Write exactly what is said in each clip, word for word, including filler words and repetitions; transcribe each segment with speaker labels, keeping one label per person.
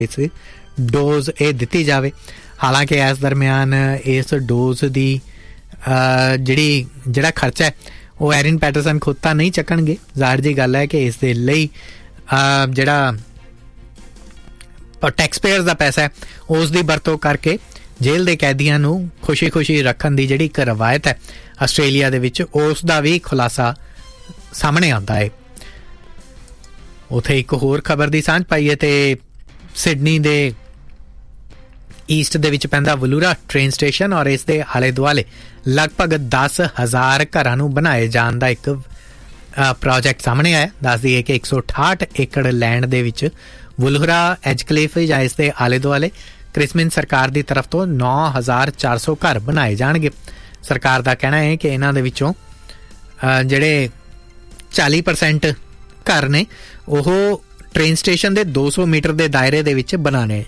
Speaker 1: इस डोज ये दिती जाए। हालांकि इस दरम्यान इस डोज की जिहड़ी जिहड़ा खर्चा है वो एरिन पैटरसन खुद तो नहीं चक्कणगे। जाहिर जी गल है कि इस दे लई जिहड़ा टैक्स पेयर्स का पैसा है उस दी वरतों करके जेल के कैदियों नूं खुशी खुशी रखण दी जिहड़ी एक रवायत है आस्ट्रेलिया दे विच उस दा भी खुलासा सामने आता है। उत्थे एक होर खबर की सांझ पाईए तो सिडनी दे ईस्ट दे विच पैंदा वलूरा ट्रेन स्टेशन और इस दे आले दुआले लगभग दस हज़ार घरां नूं बनाए जाण दा एक प्रोजैक्ट सामने आया। दस दईए कि एक सौ अठाहठ एकड़ लैंड दे विच वलूरा एजक्लेफ या इस दे आले दुआले क्रिसमिन सरकार की तरफ तो नौ हज़ार चार सौ घर बनाए जाणगे। सरकार का कहना है कि इन्हां दे विचों जिहड़े चालीस परसेंट घर ने ओह ट्रेन स्टेशन के दो सौ मीटर के दायरे दे विच बनाने।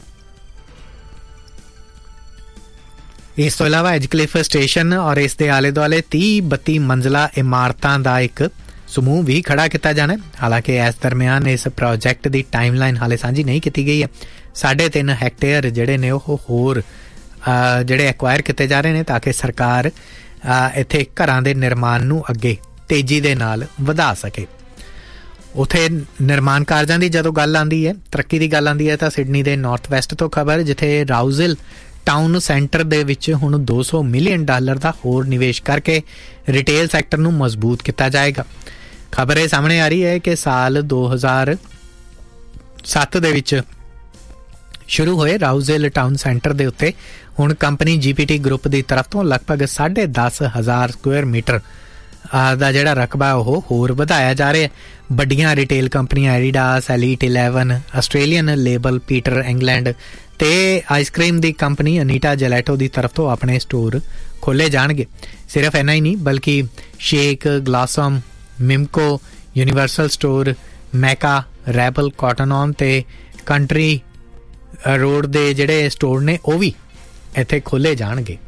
Speaker 1: इस तो इलावा एजक्लिफ स्टेशन और इस दे आले दुआले तीह बत्ती मंजिला इमारतां का एक समूह भी खड़ा किया जाना है। हालांकि इस दरम्यान इस प्रोजैक्ट की टाइमलाइन हाले सांझी नहीं की गई है। साढ़े तीन हैक्टेयर जिहड़े ने वो होर जिहड़े एक्वायर किए जा रहे हैं ताकि सरकार इत्थे घरां दे निर्माण नूं अगे तेजी दे नाल वधा सके। उत्थे निर्माण कार्यां की जदों गल आंदी है, तरक्की की गल आंदी है तो सिडनी के नॉर्थ वैस्ट तो खबर जिथे राउजिल टाउन सेंटर दे विच हुण दो सौ मिलियन डॉलर का होर निवेश करके रिटेल सैक्टर नूं मजबूत किया जाएगा। खबर ये सामने आ रही है कि साल दो हज़ार सत्त दे विच शुरू होए राउजिल टाउन सेंटर दे उत्ते हुण कंपनी जीपीटी ग्रुप की तरफ तो लगभग साढ़े दस हज़ार स्क्वेयर मीटर दा जिहड़ा रकबा वो होर वधाया जा रहा है। वड्डियां रिटेल कंपनियां Adidas, elite eleven, Australian label, Peter England ते आइसक्रीम की कंपनी अनीटा जेलेटो की तरफ तो अपने स्टोर खोले जाणगे। सिर्फ इन्ना ही नहीं बल्कि shake, ग्लासम, मिमको, universal store, मैका, Rebel, cotton on ते कंट्री रोड के जिहड़े स्टोर ने वो भी इत्थे खोले जाणगे।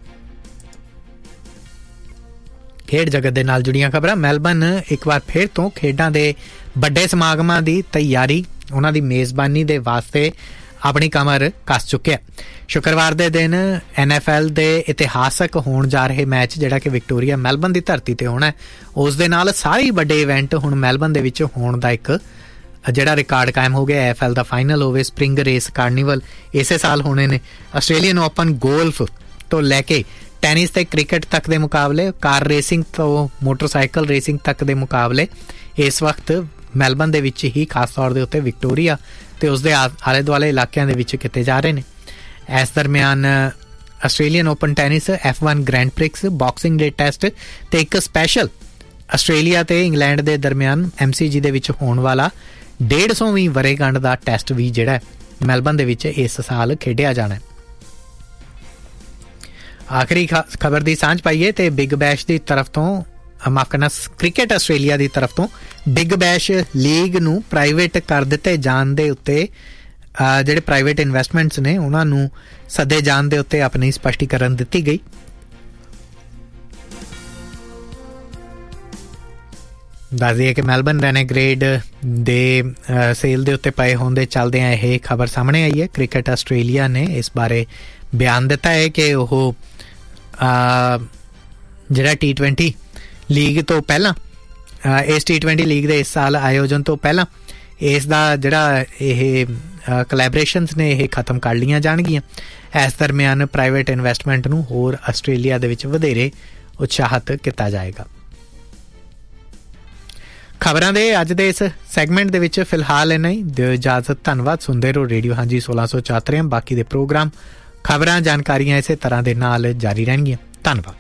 Speaker 1: खेड जगत के नाल जुड़ियां खबरां। मेलबर्न एक बार फिर तो खेडां दे बड़े समागमां की तैयारी उन्हां दी मेज़बानी दे वास्ते अपनी कमर कस चुके। शुक्रवार के दिन एन एफ एल के इतिहासक होण जा रहे मैच जिहड़ा कि विक्टोरिया मेलबर्न की धरती पर होना है उस दे नाल सारे बड़े इवेंट हुण मेलबर्न दे विच होण दा एक जिहड़ा रिकॉर्ड कायम हो गया। एफ एल का फाइनल होवे, स्प्रिंग रेस कार्निवल इसे साल होने ने, आस्ट्रेलियन ओपन गोल्फ तो लैके टैनिस ते क्रिकेट तक के मुकाबले, कार रेसिंग तो मोटरसाइकिल रेसिंग तक के मुकाबले इस वक्त मेलबर्न दे विच ही खास तौर के उत्ते विक्टोरिया ते उस दे आले दुआले इलाकों दे विच किए जा रहे हैं। इस दरम्यान Australian open tennis, F one grand prix, boxing day test ते एक स्पैशल आस्ट्रेलिया ते इंग्लैंड के दरम्यान एम सी जी दे विच होण वाला डेढ़ सौवीं वरेगंढ का टैसट भी जिहड़ा मेलबर्न दे विच इस साल खेडिया जाना है। आखिरी खबर की सांझ पाईए तो बिग बैश की तरफ तो माफ करना क्रिकेट आस्ट्रेलिया की तरफ तो बिग बैश लीग नूं प्राइवेट कर दिते जाण दे उत्ते जिहड़े प्राइवेट इन्वेस्टमेंट्स ने उन्हां नूं सदे जाण दे उत्ते अपनी स्पष्टीकरण दिती गई। दस दिए कि मेलबर्न रेनेग्रेड दे सेल दे उत्ते पए होंदे चलदे यह खबर सामने आई है। क्रिकेट आस्ट्रेलिया ने इस बारे बयान दिता है कि वह जिहड़ा टी ट्वेंटी लीग तो पहला इस टी ट्वेंटी लीग के इस साल आयोजन तो पहला इसका जिहड़ा ये कोलैबोरेशनस ने यह खत्म कर लिया जाणगियां। इस दरम्यान प्राइवेट इन्वेस्टमेंट नूं होर आस्ट्रेलिया दे विच वधेरे उत्साहित किया जाएगा। खबरां दे अज दे इस सैगमेंट दे विच फिलहाल इन्ना ही। दिओ इजाजत। धन्नवाद। सुनदे रहो रेडियो हांजी सोलह सौ चौहत्तर। बाकी दे प्रोग्राम खबरां जानकारियां इसे तरह दे नाल जारी रहणगियां। धन्नवाद।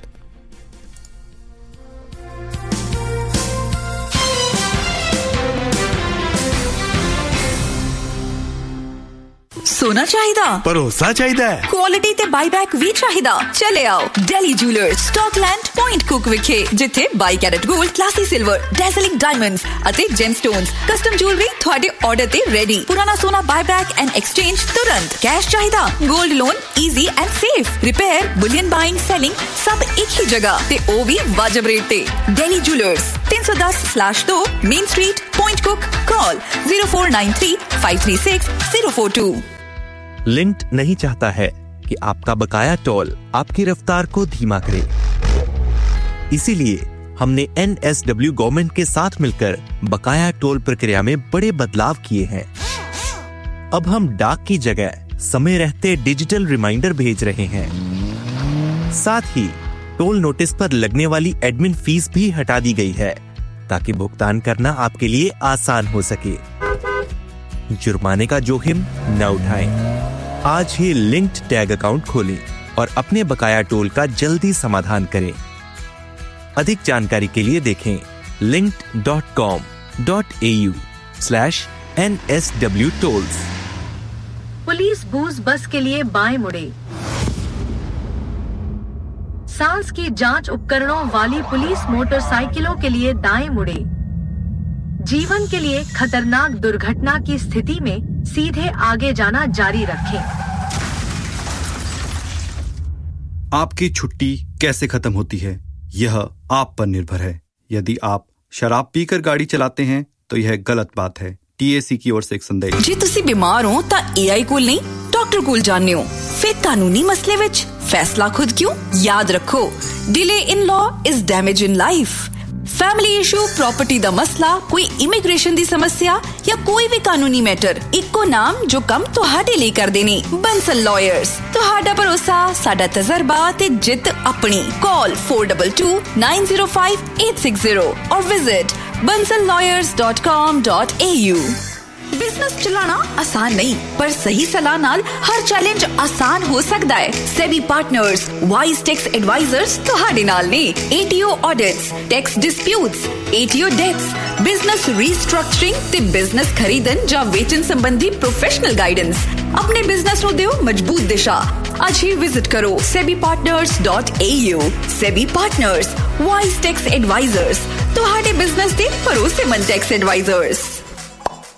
Speaker 2: सोना चाहिदा,
Speaker 3: भरोसा चाहिदा,
Speaker 2: क्वालिटी ते बाईबैक भी चाहिदा। चले आओ daily jewellers Scotland point cook विखे जिथे by carat gold, classy silver, डैज़लिंग diamonds अते जेमस्टोन्स कस्टम ज्वेलरी ਤੁਹਾਡੇ ਆਰਡਰ ਤੇ ਰੈਡੀ। ਪੁਰਾਣਾ ਸੋਨਾ ਬਾਈਬੈਕ ਐਂਡ ਐਕਸਚੇਂਜ ਤੁਰੰਤ। ਕੈਸ਼ ਚਾਹੀਦਾ, 골ਡ loan easy and safe. Repair, bullion buying, selling ਸਭ ਇੱਕ ਹੀ ਜਗ੍ਹਾ ਤੇ ਉਹ ਵੀ ਵਾਜਬ ਰੇਟ ਤੇ। डेली जूलर्स तीन सौ दस स्लैश दो main street point cook. Call zero four nine three five three six zero four to.
Speaker 3: Linked नहीं चाहता है कि आपका बकाया टोल आपकी रफ्तार को धीमा करे. इसीलिए हमने एन एस डब्ल्यू गवर्नमेंट के साथ मिलकर बकाया टोल प्रक्रिया में बड़े बदलाव किए हैं. अब हम डाक की जगह समय रहते डिजिटल रिमाइंडर भेज रहे हैं. साथ ही टोल नोटिस पर लगने वाली एडमिन फीस भी हटा दी गई है ताकि भुगतान करना आपके लिए आसान हो सके. जुर्माने का जोखिम न उठाएं. आज ही लिंक्ड टैग अकाउंट खोलें और अपने बकाया टोल का जल्दी समाधान करें. अधिक जानकारी के लिए देखें linked dot com dot A you slash N S W tolls.
Speaker 4: Police बूज बस के लिए बाएं मुड़े. सांस की जांच उपकरणों वाली पुलिस मोटरसाइकिलों के लिए दाएं मुड़े. जीवन के लिए खतरनाक दुर्घटना की स्थिति में सीधे आगे जाना जारी रखें.
Speaker 5: आपकी छुट्टी कैसे खत्म होती है यह आप पर निर्भर है. यदि आप शराब पीकर गाड़ी चलाते हैं तो यह गलत बात है. टी ए सी की ओर से एक संदेश.
Speaker 2: जे तुसी बीमार हो ता ए आई कोल नहीं डॉक्टर कोल जाने हो. फिर कानूनी मसले विच फैसला खुद क्यों? याद रखो, delay in law is damage in life. Family issue, property दा मसला, कोई इमिग्रेशन दी समस्या या कोई भी कानूनी मैटर, इक्को नाम जो कम तुहाडे लिए कर देने. बंसल लॉयर्स, तुहाडा भरोसा, साडा तजर्बा ते जित अपनी. Call four to to nine zero five eight six zero और visit bansal lawyers dot com dot a u. Business चलाना आसान नहीं, पर सही सलाह नाल हर चैलेंज आसान हो सकता है. SEBI partners wise tax advisers तुहाडे नाल ने. A T O audits, tax disputes, A T O dates, business restructuring ते बिजनेस खरीदन ਜਾਂ ਵੇਚਣ संबंधी प्रोफेशनल गाइडेंस. अपने बिजनेस ਨੂੰ ਦਿਓ मजबूत दिशा. आज ही विजिट करो SEBI partners dot A you. SEBI partners wise tax advisers तुहाडे बिजनेस दे भरोसेमंद टैक्स एडवाइजर्स.